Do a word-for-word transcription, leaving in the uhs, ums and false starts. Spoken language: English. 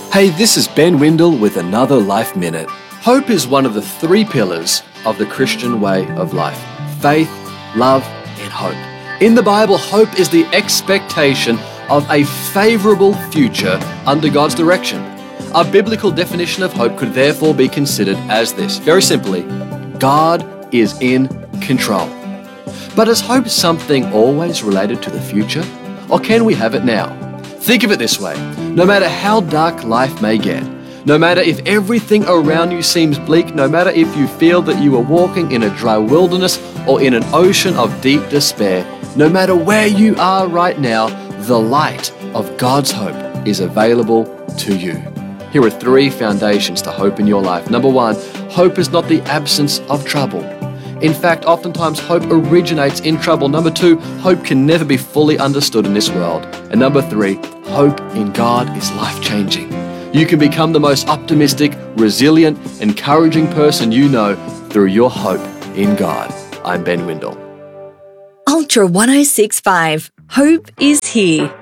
Hey, this is Ben Windle with another Life Minute. Hope is one of the three pillars of the Christian way of life: faith, love, and hope. In the Bible, hope is the expectation of a favorable future under God's direction. A biblical definition of hope could therefore be considered as this. Very simply, God is in control. But is hope something always related to the future? Or can we have it now? Think of it this way. No matter how dark life may get, no matter if everything around you seems bleak, no matter if you feel that you are walking in a dry wilderness or in an ocean of deep despair, no matter where you are right now, the light of God's hope is available to you. Here are three foundations to hope in your life. Number one, hope is not the absence of trouble. In fact, oftentimes hope originates in trouble. Number two, hope can never be fully understood in this world. And number three, hope in God is life-changing. You can become the most optimistic, resilient, encouraging person you know through your hope in God. I'm Ben Windle. Ultra one oh six point five. Hope is here.